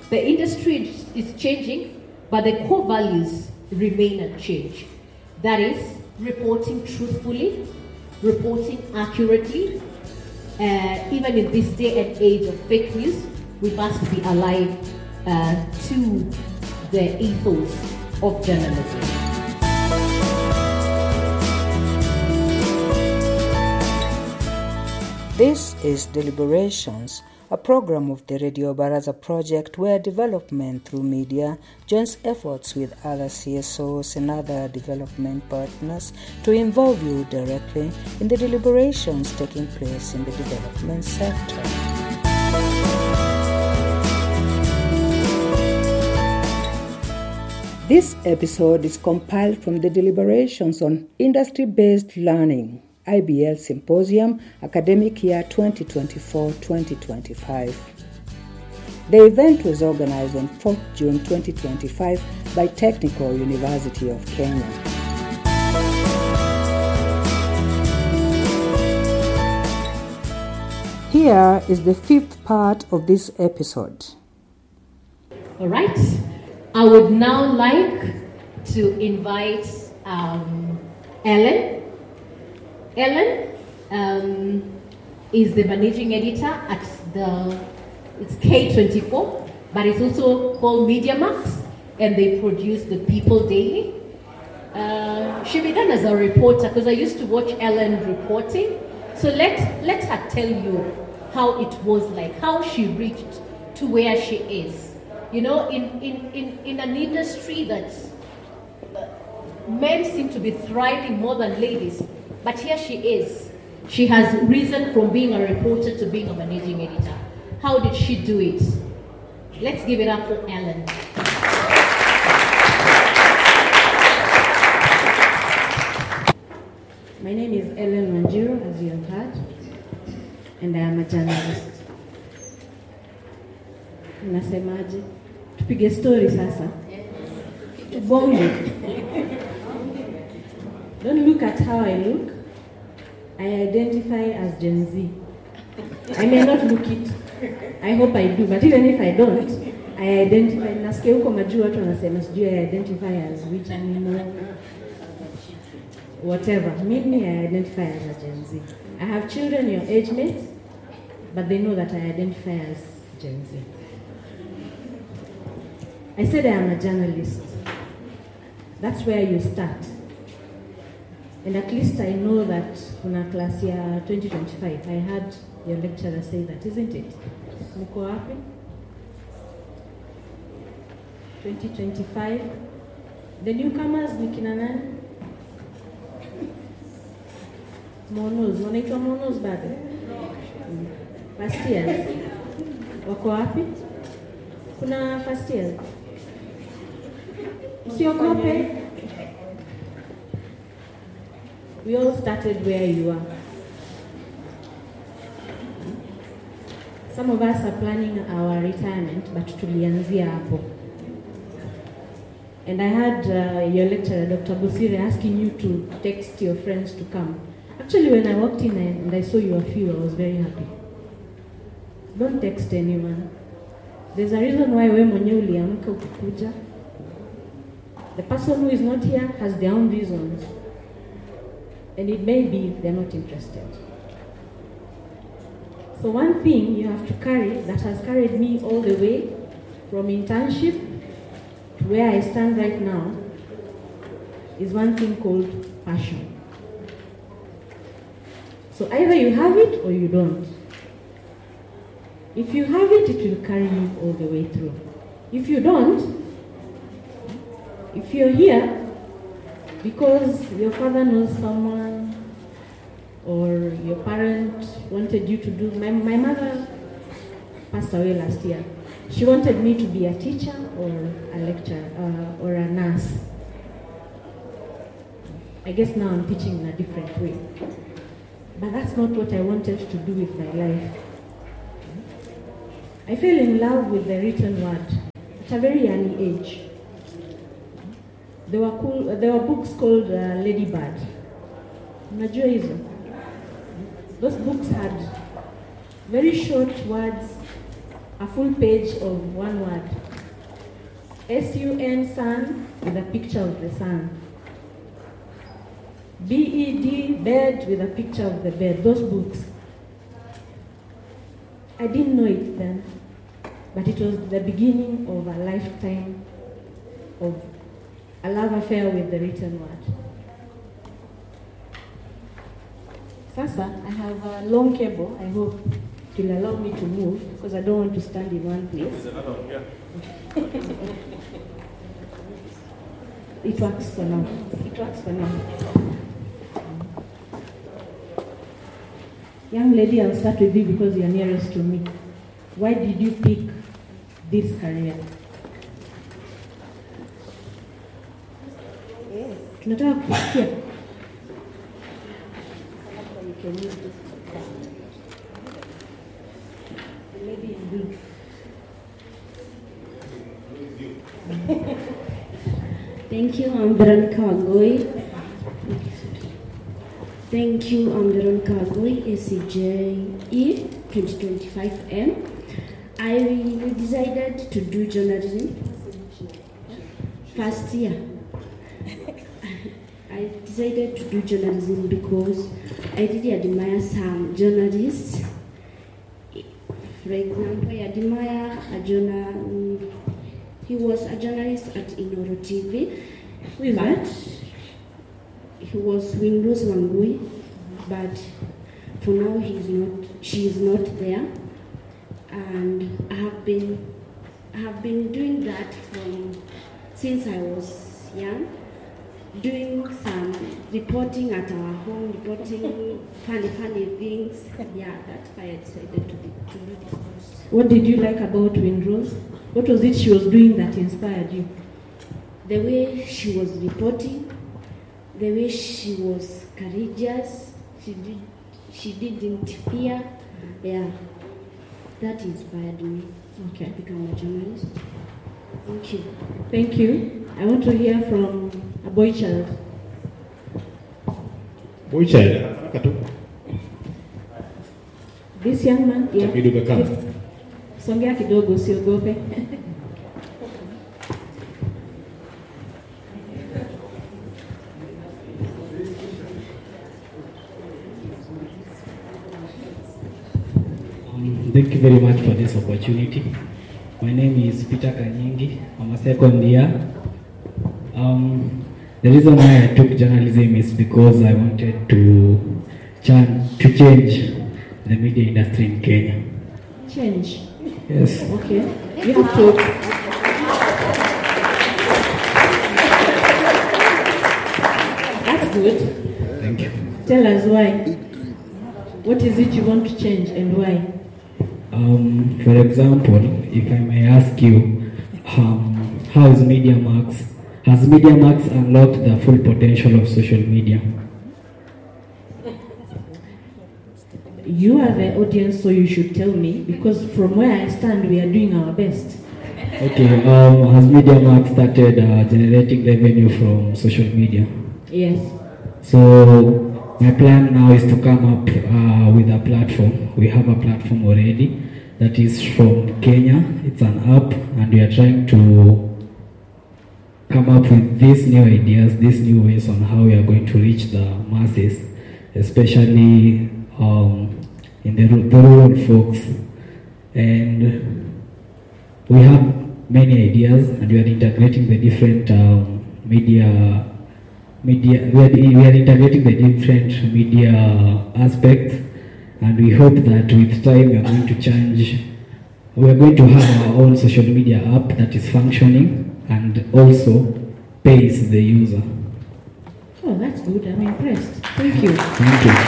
The industry is changing, but the core values remain unchanged. That is, reporting truthfully, reporting accurately. Even in this day and age of fake news, we must be alive to the ethos of journalism. This is Deliberations, a program of the Radio Baraza project where development through media joins efforts with other CSOs and other development partners to involve you directly in the deliberations taking place in the development sector. This episode is compiled from the deliberations on industry-based learning, IBL Symposium, Academic Year 2024-2025. The event was organized on 4th June 2025 by Technical University of Kenya. Here is the fifth part of this episode. All right. I would now like to invite Ellen. Ellen is the managing editor at it's K24, but it's also called MediaMax, and they produce the People Daily. She began as a reporter because I used to watch Ellen reporting. So let her tell you how it was like, how she reached to where she is. You know, in an industry that men seem to be thriving more than ladies. But here she is. She has risen from being a reporter to being a managing editor. How did she do it? Let's give it up for Ellen. My name is Ellen Wanjiru, as you have heard, and I am a journalist. Nasemaje? Tupige story sasa. Tubonge. Don't look at how I look. I identify as Gen Z. I may not look it. I hope I do, but even if I don't, I identify. Nasikia huko majuu watu wanasema sijui I identify as which animal, whatever. Mimi I identify as a Gen Z. I have children your age mates, but they know that I identify as Gen Z. I said I am a journalist. That's where you start. And at least I know that kuna class year 2025, I heard your lecturer say that, isn't it? Mko wapi? 2025. The newcomers ni kina nani? Monos, wanaitwa monos bado? First years. Wako wapi? Kuna first years. Usiogope. We all started where you are. Some of us are planning our retirement, but tulianzia hapo. And I heard your lecturer, Dr. Busire, asking you to text your friends to come. Actually, when I walked in and I saw you a few, I was very happy. Don't text anyone. There's a reason why we mwenyewe uliamka ukikuja. The person who is not here has their own reasons. And it may be they're not interested. So one thing you have to carry that has carried me all the way from internship to where I stand right now is one thing called passion. So either you have it or you don't. If you have it, it will carry you all the way through. If you don't, if you're here because your father knows someone or your parent wanted you to do... My mother passed away last year. She wanted me to be a teacher or a lecturer or a nurse. I guess now I'm teaching in a different way. But that's not what I wanted to do with my life. I fell in love with the written word at a very early age. There were books called Lady Bird. Unajua hizo? Those books had very short words, a full page of one word. S-U-N, sun, with a picture of the sun. B-E-D, bed, with a picture of the bed. Those books. I didn't know it then, but it was the beginning of a lifetime of a love affair with the written word. Sasa, I have a long cable. I hope it will allow me to move because I don't want to stand in one place. There's another one here. It works for now. It works for now. Young lady, I'll start with you because you're nearest to me. Why did you pick this career? Tunataka kusikia. The lady in blue. Thank you, I'm Veronica Wangui. Thank you, I'm Veronica Wangui, ACJE 2025M. I decided to do journalism first year. I decided to do journalism because I really admire some journalists. For example, I admire he was a journalist at Inoro TV. Who is that? He was Windows Wangui, but for now she is not there. And I have been doing that since I was young, doing some reporting at our home, reporting funny things. Yeah, that's why I decided to do this course. What did you like about Windrose? What was it she was doing that inspired you? The way she was reporting, the way she was courageous, she didn't fear. Yeah, that inspired me to become a journalist. Thank you. Thank you. I want to hear from a boy child. Boy child. This young man, yeah. Come. Songea kidogo, usiogope. Thank you very much for this opportunity. My name is Peter Kanyingi. I'm a second year. The reason why I took journalism is because I wanted to change the media industry in Kenya. Change? Yes. Okay. You have to. That's good. Thank you. Tell us why. What is it you want to change and why? For example, if I may ask you, has MediaMax unlocked the full potential of social media? You are the audience, so you should tell me, because from where I stand, we are doing our best. Okay, has MediaMax started generating revenue from social media? Yes. So my plan now is to come up with a platform. We have a platform already that is from Kenya. It's an app, and we are trying to come up with these new ideas, these new ways on how we are going to reach the masses, especially in the rural folks. And we have many ideas, and we are integrating the different we are integrating the different media aspects, and we hope that with time we are going to change. We are going to have our own social media app that is functioning and also pays the user. Oh, that's good. I'm impressed. Thank you. Thank you.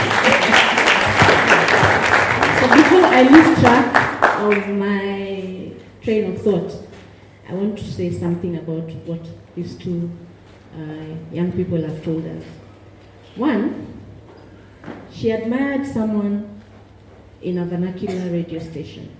So before I lose track of my train of thought, I want to say something about what these two young people have told us. One, she admired someone in a vernacular radio station.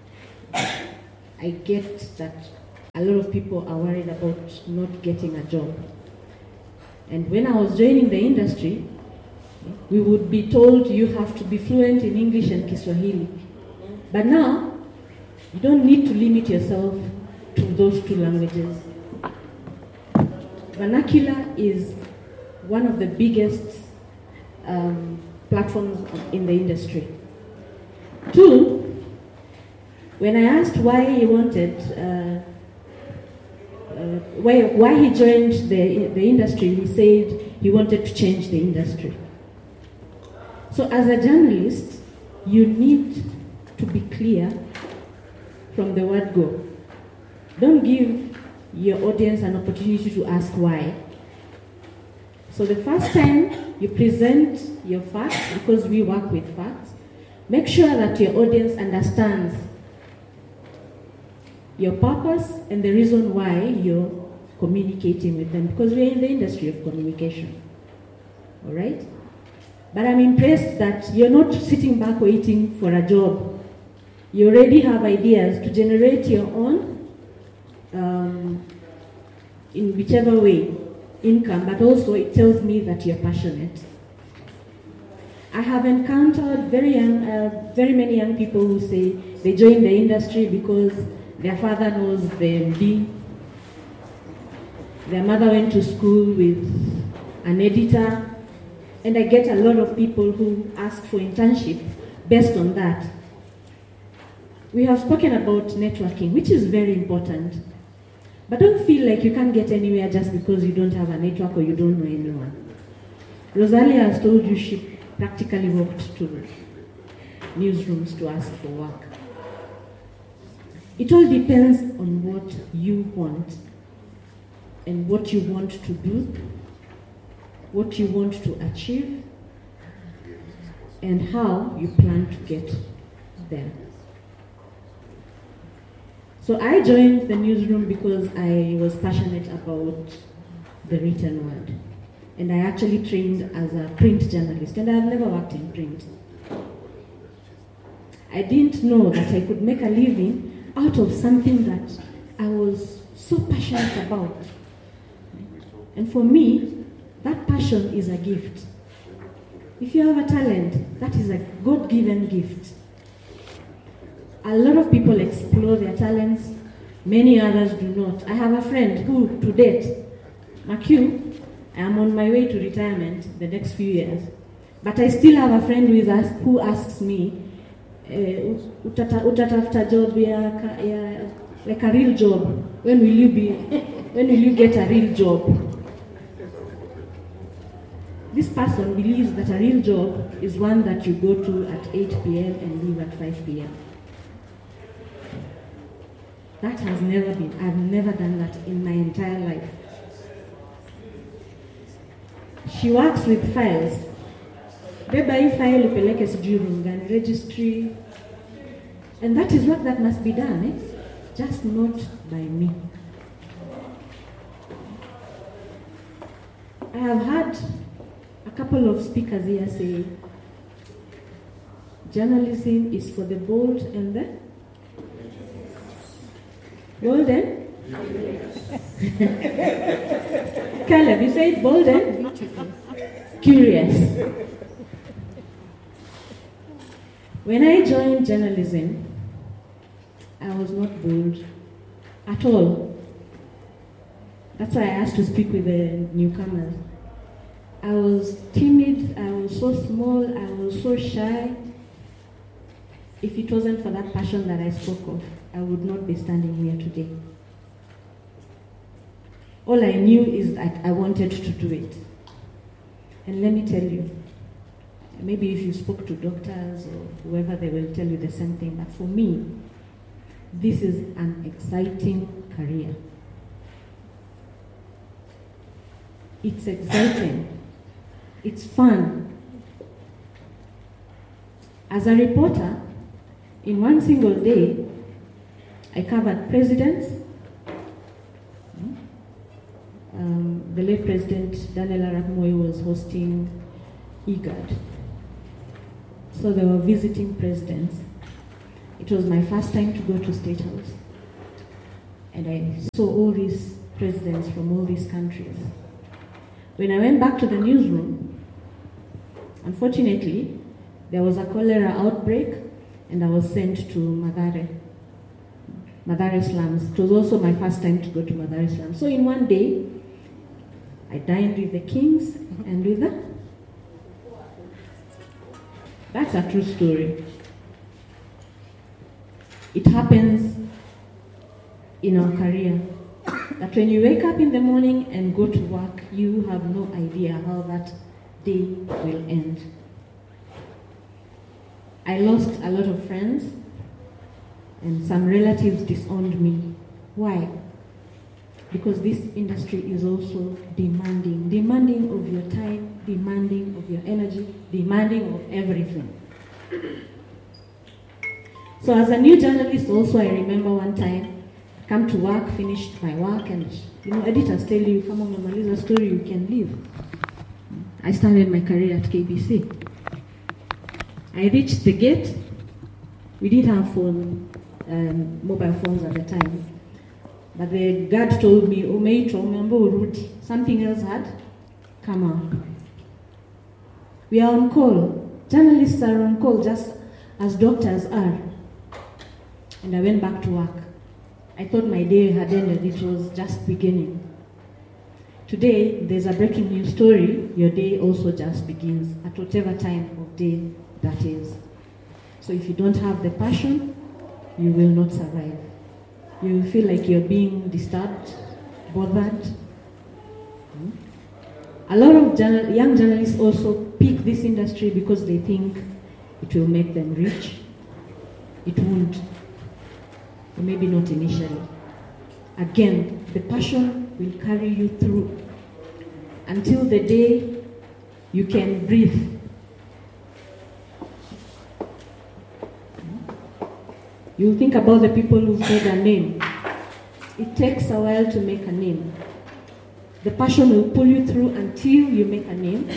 I get that a lot of people are worried about not getting a job. And when I was joining the industry, we would be told you have to be fluent in English and Kiswahili. But now, You don't need to limit yourself to those two languages. Vernacular is one of the biggest platforms in the industry. Two, when I asked why he wanted, why he joined the industry, he said he wanted to change the industry. So as a journalist, you need to be clear from the word go. Don't give your audience an opportunity to ask why. So the first time you present your facts, because we work with facts, make sure that your audience understands your purpose and the reason why you're communicating with them, because we're in the industry of communication. All right? But I'm impressed that you're not sitting back waiting for a job. You already have ideas to generate your own, in whichever way, income, but also it tells me that you're passionate. I have encountered very many young people who say they joined the industry because their father knows the MD, their mother went to school with an editor, and I get a lot of people who ask for internship based on that. We have spoken about networking, which is very important. But don't feel like you can't get anywhere just because you don't have a network or you don't know anyone. Rosalia has told you she practically walked to newsrooms to ask for work. It all depends on what you want and what you want to do, what you want to achieve, and how you plan to get there. So I joined the newsroom because I was passionate about the written word. And I actually trained as a print journalist, and I've never worked in print. I didn't know that I could make a living out of something that I was so passionate about. And for me, that passion is a gift. If you have a talent, that is a God-given gift. A lot of people explore their talents, many others do not. I have a friend who, to date, Makiu, I am on my way to retirement the next few years, but I still have a friend who asks me, utatafuta job like a real job. When will you get a real job? This person believes that a real job is one that you go to at 8 p.m. and leave at 5 p.m. That has never been. I've never done that in my entire life. She works with files. Beba hii file upeleke sijui rungani, registry. And that is what that must be done, just not by me. I have had a couple of speakers here say, journalism is for the bold and the bold and? Caleb, you say bold and? Curious. When I joined journalism, I was not bold at all. That's why I asked to speak with the newcomers. I was timid, I was so small, I was so shy. If it wasn't for that passion that I spoke of, I would not be standing here today. All I knew is that I wanted to do it. And let me tell you, maybe if you spoke to doctors or whoever, they will tell you the same thing. But for me, this is an exciting career. It's exciting. It's fun. As a reporter, in one single day, I covered presidents. The late President Daniel Arap Moi was hosting IGAD. So they were visiting presidents. It was my first time to go to State House. And I saw all these presidents from all these countries. When I went back to the newsroom, unfortunately, there was a cholera outbreak and I was sent to Mathare. Mathare slums. It was also my first time to go to Mathare slums. So in one day, I dined with the kings and with the... That's a true story. It happens in our career that when you wake up in the morning and go to work, you have no idea how that day will end. I lost a lot of friends, and some relatives disowned me. Why? Because this industry is also demanding of your time, demanding of your energy, demanding of everything. So as a new journalist also, I remember one time, come to work, finished my work, and editors tell you, come on, umaliza story, you can leave. I started my career at KBC. I reached the gate. We didn't have mobile phones at the time. But the guard told me, something else had come out. We are on call. Journalists are on call just as doctors are. And I went back to work. I thought my day had ended. It was just beginning. Today, there's a breaking news story. Your day also just begins at whatever time of day that is. So if you don't have the passion, you will not survive. You will feel like you're being disturbed, bothered. A lot of young journalists also pick this industry because they think it will make them rich. It won't. Or maybe not initially. Again, the passion will carry you through until the day you can breathe. You think about the people who've made a name. It takes a while to make a name. The passion will pull you through until you make a name.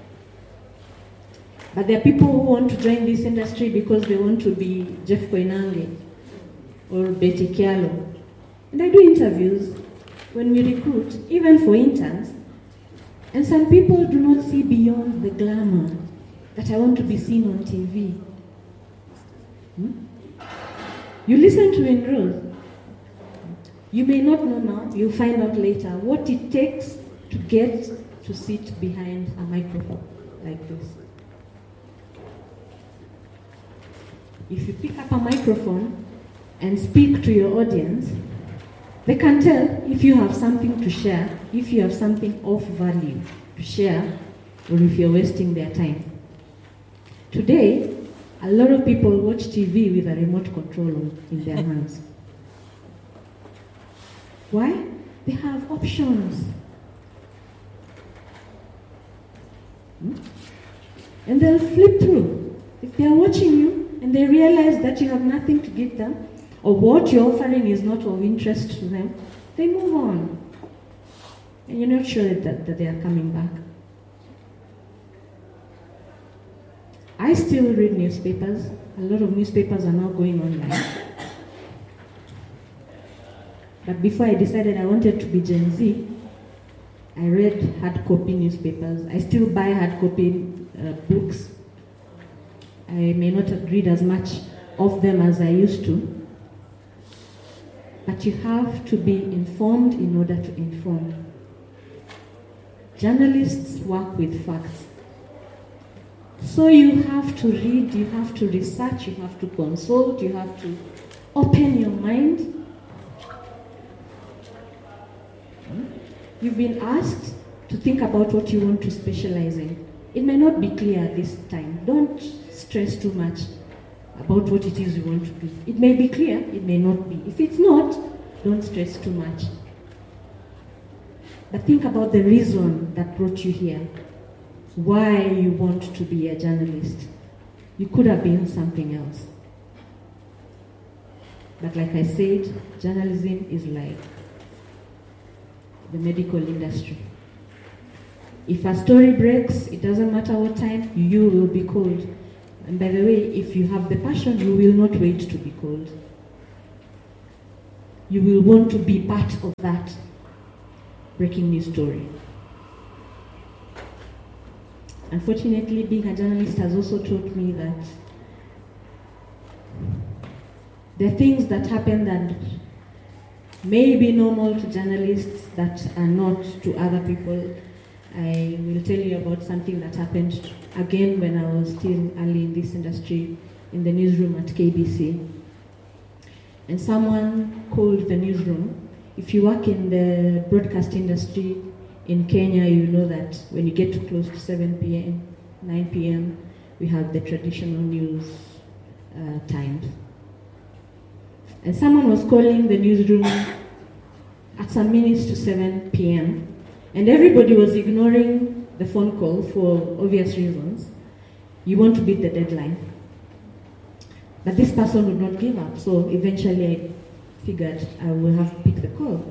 But there are people who want to join this industry because they want to be Jeff Koinange or Betty Kialo. And I do interviews when we recruit, even for interns. And some people do not see beyond the glamour that I want to be seen on TV. You listen to Enrose. You may not know now, you'll find out later what it takes to get to sit behind a microphone like this. If you pick up a microphone and speak to your audience, they can tell if you have something to share, if you have something of value to share, or if you're wasting their time. Today, a lot of people watch TV with a remote control in their hands. Why? They have options. And they'll flip through. If they're watching you and they realize that you have nothing to give them, or what you're offering is not of interest to them, they move on. And you're not sure that they are coming back. I still read newspapers. A lot of newspapers are now going online. But before I decided I wanted to be Gen Z, I read hard copy newspapers. I still buy hard copy books. I may not read as much of them as I used to. But you have to be informed in order to inform. Journalists work with facts. So you have to read, you have to research, you have to consult, you have to open your mind. You've been asked to think about what you want to specialize in. It may not be clear at this time. Don't stress too much about what it is you want to do. It may be clear, it may not be. If it's not, don't stress too much. But think about the reason that brought you here. Why you want to be a journalist. You could have been something else. But like I said, journalism is like the medical industry. If a story breaks, it doesn't matter what time, you will be called. And by the way, if you have the passion, you will not wait to be called. You will want to be part of that breaking news story. Unfortunately, being a journalist has also taught me that there are things that happen that may be normal to journalists that are not to other people. I will tell you about something that happened again when I was still early in this industry in the newsroom at KBC. And someone called the newsroom. If you work in the broadcast industry in Kenya, you know that when you get too close to 7 p.m., 9 p.m., we have the traditional news times. And someone was calling the newsroom at some minutes to 7 p.m., and everybody was ignoring the phone call for obvious reasons. You want to beat the deadline. But this person would not give up, so eventually I figured I will have to pick the call.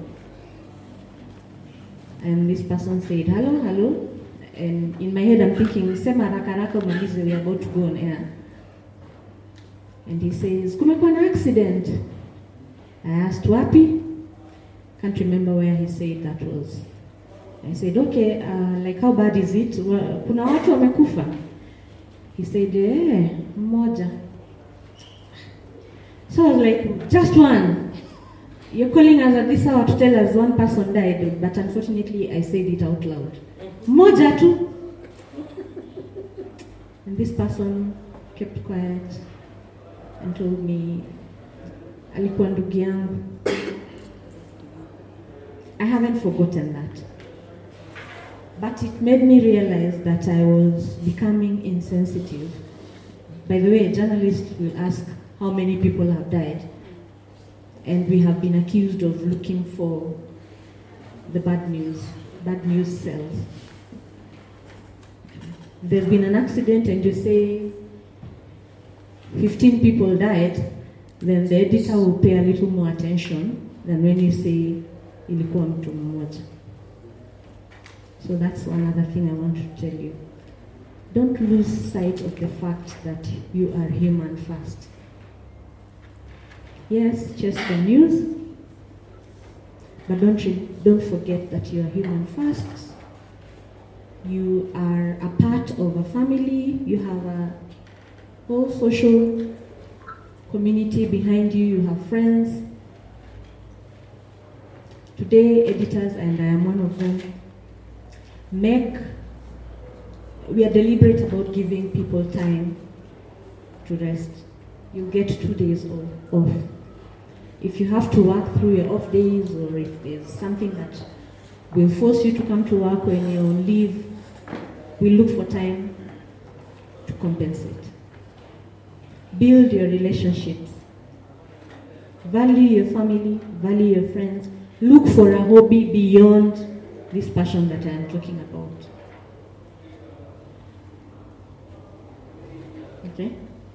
And this person said, hello, hello. And in my head I'm thinking, Sema haraka malize, we are about to go on air. And he says, kumekuwa na accident. I asked, wapi? Can't remember where he said that was. I said, okay, like how bad is it? Kuna watu wamekufa? He said, mmoja. So I was like, just one. You're calling us at this hour to tell us one person died, but unfortunately I said it out loud. Mmoja tu. And this person kept quiet and told me, alikuwa ndugu yangu. I haven't forgotten that. But it made me realize that I was becoming insensitive. By the way, a journalist will ask how many people have died. And we have been accused of looking for the bad news. Bad news sells. There's been an accident and you say 15 people died, then the editor will pay a little more attention than when you say ilikuwa mtu mmoja. So that's one other thing I want to tell you. Don't lose sight of the fact that you are human first. Yes, chase the news, but don't forget that you are human first. You are a part of a family. You have a whole social community behind you. You have friends. Today, editors, and I am one of them, we are deliberate about giving people time to rest. You get 2 days off. If you have to work through your off days, or if there's something that will force you to come to work when you're on leave, we look for time to compensate. Build your relationships. Value your family, value your friends. Look for a hobby beyond this passion that I am talking about. Okay?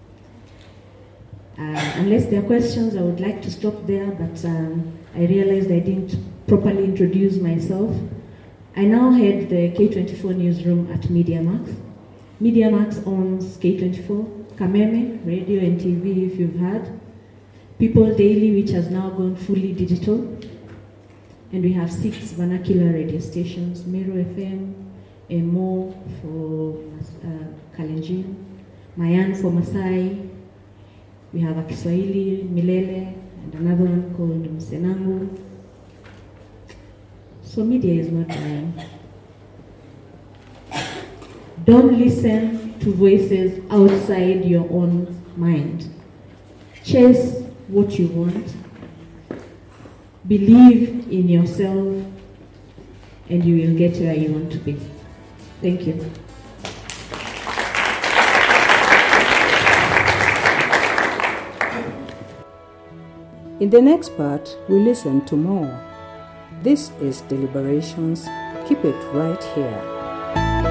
Unless there are questions, I would like to stop there, but I realized I didn't properly introduce myself. I now head the K24 newsroom at MediaMax. MediaMax owns K24, Kameme, radio and TV if you've heard, People Daily, which has now gone fully digital, and we have 6 vernacular radio stations, Mero FM, Emo for Kalenjin, Mayan for Masai, we have a Kiswahili, Milele, and another one called Msenangu. So media is not dying. Don't listen to voices outside your own mind. Chase what you want. Believe in yourself, and you will get where you want to be. Thank you. In the next part, we listen to more. This is Deliberations. Keep it right here.